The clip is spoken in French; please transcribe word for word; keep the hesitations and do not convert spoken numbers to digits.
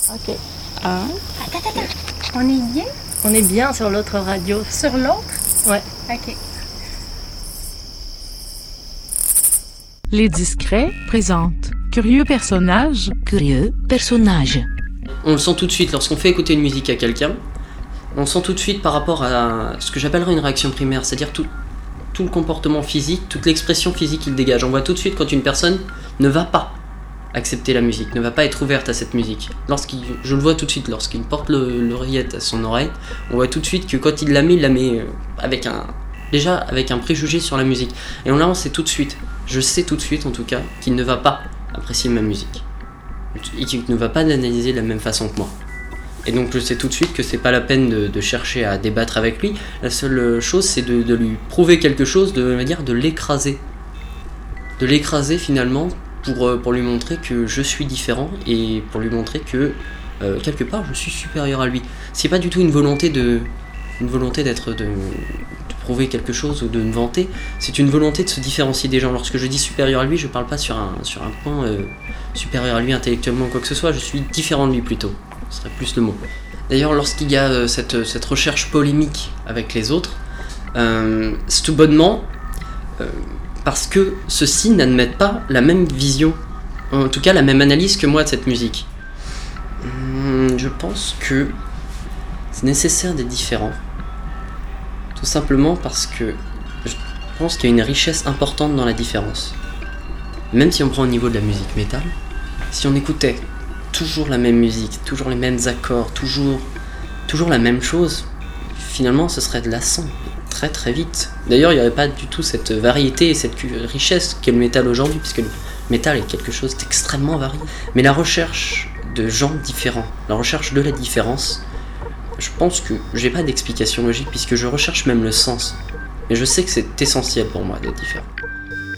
Ok. Un. Attends, attends, attends. On est bien? On est bien sur l'autre radio. Sur l'autre? Ouais. Ok. Les Discrets présentent Curieux personnage. Curieux personnage. On le sent tout de suite lorsqu'on fait écouter une musique à quelqu'un. On le sent tout de suite par rapport à ce que j'appellerais une réaction primaire, c'est-à-dire tout, tout le comportement physique, toute l'expression physique qu'il dégage. On voit tout de suite quand une personne ne va pas accepter la musique, ne va pas être ouverte à cette musique. Lorsqu'il, je le vois tout de suite, lorsqu'il porte le, l'oreillette à son oreille, on voit tout de suite que quand il la met, il la met avec un, déjà avec un préjugé sur la musique. Et là, on sait tout de suite, je sais tout de suite en tout cas, qu'il ne va pas apprécier ma musique. Et qu'il ne va pas l'analyser de la même façon que moi. Et donc je sais tout de suite que c'est pas la peine de, de chercher à débattre avec lui. La seule chose, c'est de, de lui prouver quelque chose, de manière de l'écraser. De l'écraser finalement pour, pour lui montrer que je suis différent et pour lui montrer que euh, quelque part je suis supérieur à lui. C'est pas du tout une volonté de, une volonté d'être de, de prouver quelque chose ou de me vanter. C'est une volonté de se différencier des gens. Lorsque je dis supérieur à lui, je parle pas sur un, sur un point euh, supérieur à lui intellectuellement ou quoi que ce soit. Je suis différent de lui plutôt. Ce serait plus le mot. D'ailleurs, lorsqu'il y a euh, cette, cette recherche polémique avec les autres, euh, c'est tout bonnement euh, parce que ceux-ci n'admettent pas la même vision, en tout cas la même analyse que moi de cette musique. Hum, je pense que c'est nécessaire d'être différent, tout simplement parce que je pense qu'il y a une richesse importante dans la différence. Même si on prend au niveau de la musique métal, si on écoutait toujours la même musique, toujours les mêmes accords, toujours, toujours la même chose, finalement ce serait de lassant, très très vite. D'ailleurs il n'y aurait pas du tout cette variété et cette richesse qu'est le métal aujourd'hui, puisque le métal est quelque chose d'extrêmement varié. Mais la recherche de gens différents, la recherche de la différence, je pense que j'ai pas d'explication logique, puisque je recherche même le sens. Mais je sais que c'est essentiel pour moi d'être différent.